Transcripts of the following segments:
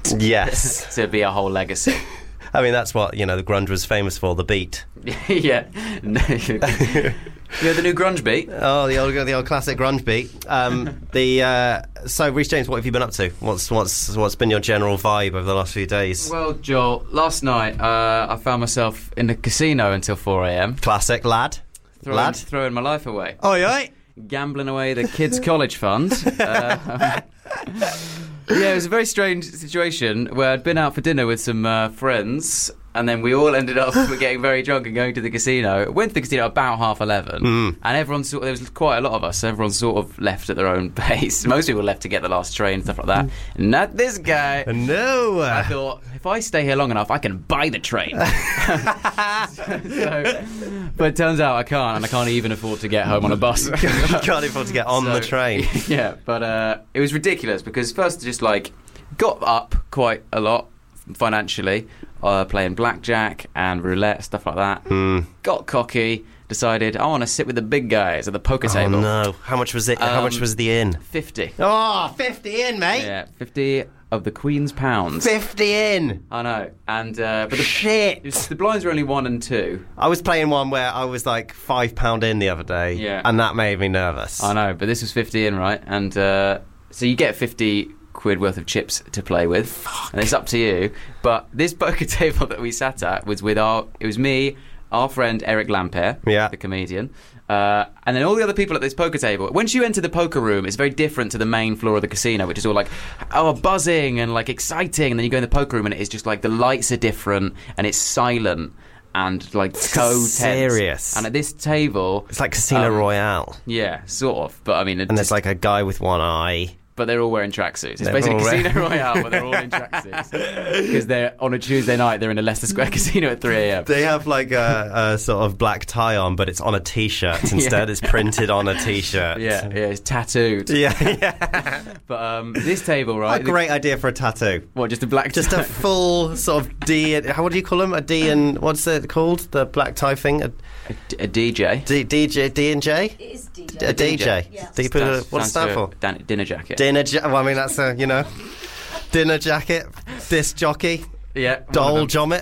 beat. Yes. To be a whole legacy. I mean, that's what, the grunge was famous for, the beat. Yeah. You heard the new grunge beat? Oh, the old classic grunge beat. So, Rhys James, what have you been up to? What's been your general vibe over the last few days? Well, Joel, last night I found myself in the casino until 4 a.m. Classic lad. Throwing my life away. Oh, yeah. Gambling away the kids' college fund. Yeah, it was a very strange situation where I'd been out for dinner with some friends, and then we all ended up getting very drunk and going to the casino. Went to the casino about 11:30, and everyone there was quite a lot of us, so everyone sort of left at their own pace. Most people left to get the last train, stuff like that. Not this guy. No. I thought, if I stay here long enough, I can buy the train. But it turns out I can't, and I can't even afford to get home on a bus. You can't afford to get on the train. Yeah, but it was ridiculous because first just got up quite a lot financially, playing blackjack and roulette, stuff like that. Got cocky, decided I want to sit with the big guys at the poker table. Oh no! How much was it? How much was the in? 50. Oh, 50 in, mate. Yeah, 50 of the Queen's pounds. 50 in. I know, and but shit. The blinds were only 1 and 2. I was playing one where I was like £5 in the other day, and that made me nervous. I know, but this was 50 in, right? And so you get 50 quid worth of chips to play with, and it's up to you. But this poker table that we sat at was it was me, our friend Eric Lampere, the comedian, and then all the other people at this poker table. Once you enter the poker room, it's very different to the main floor of the casino, which is all buzzing and exciting, and then you go in the poker room and it is just the lights are different and it's silent and so tense. Serious. And at this table, it's like Casino Royale. Yeah, sort of. But I mean, there's a guy with one eye. But they're all wearing tracksuits. It's basically Casino Royale, but they're all in tracksuits. Because they're on a Tuesday night, they're in a Leicester Square casino at 3 a.m. They have a sort of black tie on, but it's on a T-shirt instead. It's printed on a T-shirt. Yeah, it's tattooed. Yeah. But this table, right? What a great idea for a tattoo. What, just a black tie? Just a full sort of D... What do you call them? A D and... What's it called? The black tie thing? A DJ. DJ? D and J? It is DJ. A DJ. Yeah. What does that for? Dinner jacket. Well, I mean, that's a, dinner jacket, disc jockey, doll jommet.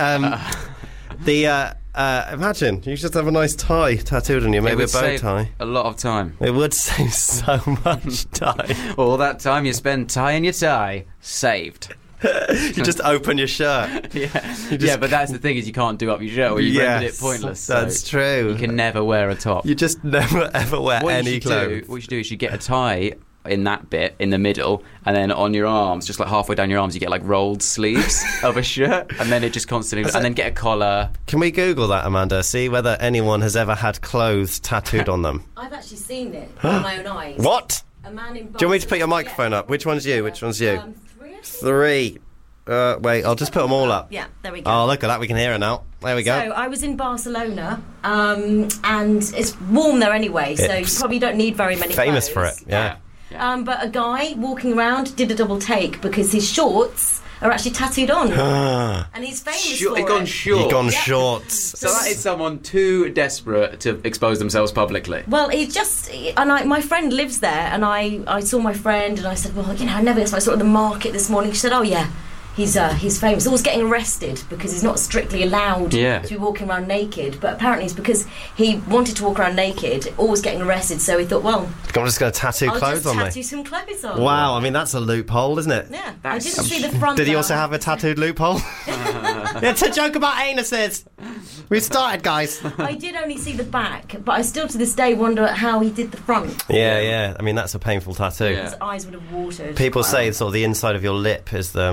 Imagine, you just have a nice tie tattooed on you, maybe a bow tie. A lot of time. It would save so much time. All that time you spend tying your tie, saved. You just open your shirt. Yeah, but that's the thing is you can't do up your shirt or you rendered it pointless. That's true. You can never wear a top. You just never ever wear any clothes. What you should do is you get a tie in that bit in the middle, and then on your arms, just halfway down your arms, you get rolled sleeves of a shirt, and then it just constantly and then get a collar. Can we Google that, Amanda? See whether anyone has ever had clothes tattooed on them. I've actually seen it with my own eyes. What? A man in. Do you want me to put your microphone up? Which one's you? Which one's you? 3. Wait, I'll just put them all up. Yeah, there we go. Oh, look at that. We can hear it now. There we go. So I was in Barcelona, and it's warm there anyway, so you probably don't need very many famous clothes. for it, yeah. But a guy walking around did a double take because his shorts are actually tattooed on. And he's famous for it. He's gone short. He's gone shorts. So that is someone too desperate to expose themselves publicly. Well, my friend lives there, and I saw my friend, and I said, well, I never guess. I saw it at the market this morning. She said, oh yeah, he's famous. Always getting arrested because he's not strictly allowed to be walking around naked. But apparently it's because he wanted to walk around naked, always getting arrested. So he thought, well, I'm just going to tattoo clothes on me. Tattoo some clothes on. Wow, I mean that's a loophole, isn't it? Yeah, I didn't see the front. Did he also have a tattooed loophole? It's a joke about anuses. We started, guys. I did only see the back, but I still to this day wonder how he did the front. Yeah. I mean that's a painful tattoo. Yeah. His eyes would have watered. People say sort of the inside of your lip is the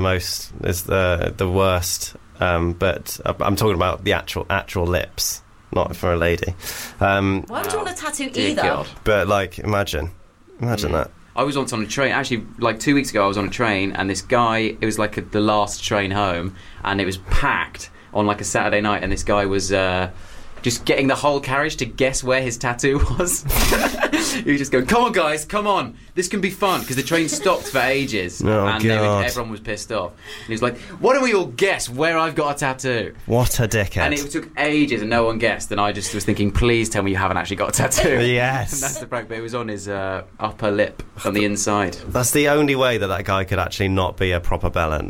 worst, but I'm talking about the actual lips, not for a lady. Why would you want a tattoo either? God. But imagine that. I was once on a train, actually 2 weeks ago I was on a train, and this guy, it was the last train home, and it was packed on a Saturday night, and this guy was just getting the whole carriage to guess where his tattoo was. He was just going, come on guys, come on, this can be fun, because the train stopped for ages, and everyone was pissed off. And he was like, why don't we all guess where I've got a tattoo? What a dickhead. And it took ages and no one guessed, and I just was thinking, please tell me you haven't actually got a tattoo. Yes. And that's the prank, but it was on his upper lip on the inside. That's the only way that guy could actually not be a proper bellend.